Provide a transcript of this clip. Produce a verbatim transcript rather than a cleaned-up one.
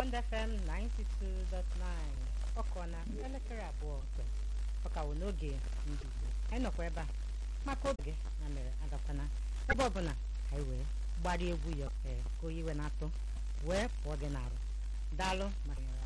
Bond F M ninety-two point nine ọkọ na elekere abụọ nke ọka wụ n'oge ndị Igbo anyị nọkwa ebe a maka oge na mere agakwana ebe ọbụla anyị wee gbara egwu ya ka oyiwe na-atụ wee pụọ gị n'arụ daalụ maka